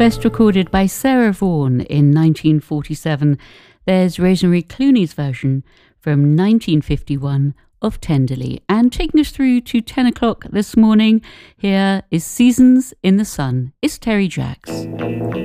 Best recorded by Sarah Vaughan in 1947. There's Rosemary Clooney's version from 1951 of Tenderly. And taking us through to 10 o'clock this morning, here is Seasons in the Sun. It's Terry Jacks.